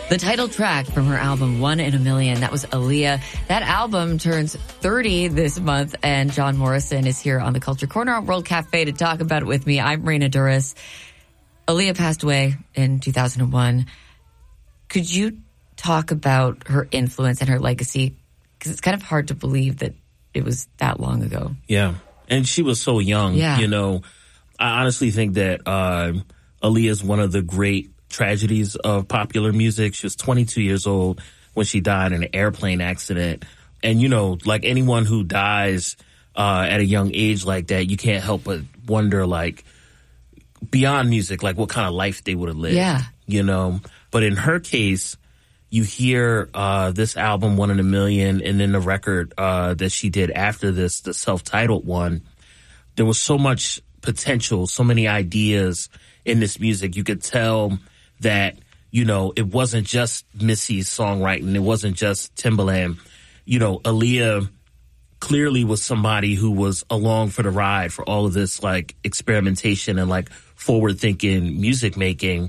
The title track from her album, One in a Million, that was Aaliyah. That album turns 30 this month, and John Morrison is here on the Culture Corner on World Cafe to talk about it with me. I'm Raina Duras. Aaliyah passed away in 2001. Could you talk about her influence and her legacy? Because it's kind of hard to believe that it was that long ago. Yeah, and she was so young. Yeah. You know, I honestly think that Aaliyah is one of the great tragedies of popular music. She was 22 years old when she died in an airplane accident. And, you know, like anyone who dies at a young age like that, you can't help but wonder, like, beyond music, like what kind of life they would have lived. Yeah. You know? But in her case, you hear this album, One in a Million, and then the record that she did after this, the self-titled one. There was so much potential, so many ideas in this music. You could tell that, you know, it wasn't just Missy's songwriting. It wasn't just Timbaland. You know, Aaliyah clearly was somebody who was along for the ride for all of this, like, experimentation and, like, forward-thinking music making.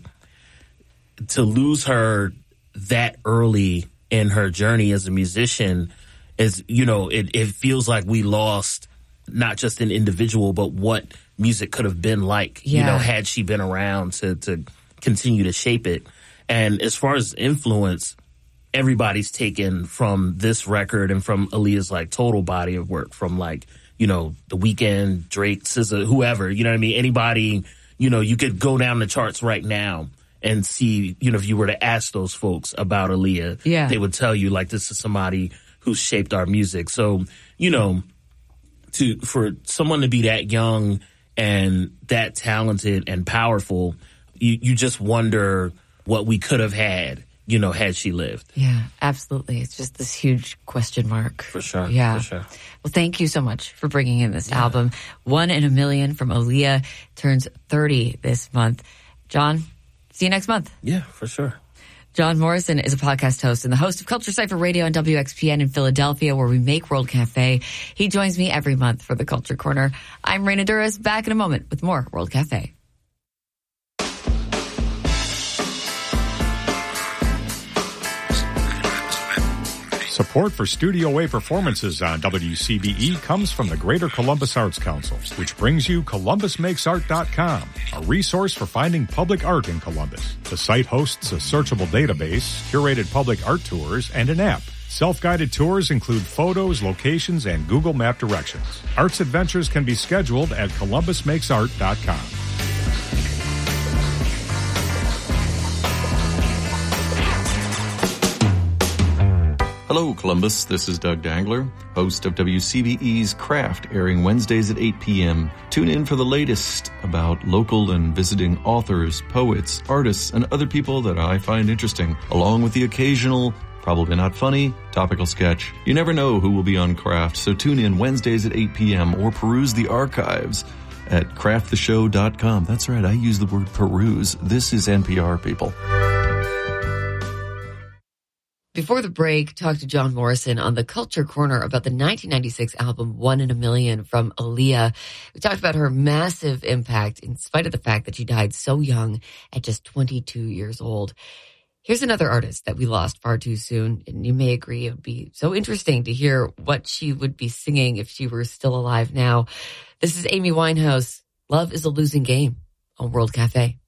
To lose her that early in her journey as a musician is, you know, it feels like we lost not just an individual, but what music could have been like, you know, had she been around to continue to shape it. And as far as influence, everybody's taken from this record and from Aaliyah's, like, total body of work, from, like, you know, The Weeknd, Drake, SZA, whoever, you know what I mean? Anybody, you know, you could go down the charts right now and see, you know, if you were to ask those folks about Aaliyah, they would tell you, like, this is somebody who shaped our music. So, you know, for someone to be that young and that talented and powerful, you just wonder what we could have had, you know, had she lived. Yeah, absolutely. It's just this huge question mark. For sure. Yeah. For sure. Well, thank you so much for bringing in this album. One in a Million from Aaliyah turns 30 this month. John, see you next month. Yeah, for sure. John Morrison is a podcast host and the host of Culture Cypher Radio on WXPN in Philadelphia, where we make World Cafe. He joins me every month for the Culture Corner. I'm Raina Duras, back in a moment with more World Cafe. Support for Studio A performances on WCBE comes from the Greater Columbus Arts Council, which brings you ColumbusMakesArt.com, a resource for finding public art in Columbus. The site hosts a searchable database, curated public art tours, and an app. Self-guided tours include photos, locations, and Google Map directions. Arts adventures can be scheduled at ColumbusMakesArt.com. Hello, Columbus. This is Doug Dangler, host of WCBE's Craft, airing Wednesdays at 8 p.m. Tune in for the latest about local and visiting authors, poets, artists, and other people that I find interesting, along with the occasional, probably not funny, topical sketch. You never know who will be on Craft, so tune in Wednesdays at 8 p.m. or peruse the archives at crafttheshow.com. That's right, I use the word peruse. This is NPR, people. Before the break, talked to John Morrison on the Culture Corner about the 1996 album One in a Million from Aaliyah. We talked about her massive impact in spite of the fact that she died so young at just 22 years old. Here's another artist that we lost far too soon, and you may agree it would be so interesting to hear what she would be singing if she were still alive now. This is Amy Winehouse. Love is a Losing Game on World Cafe.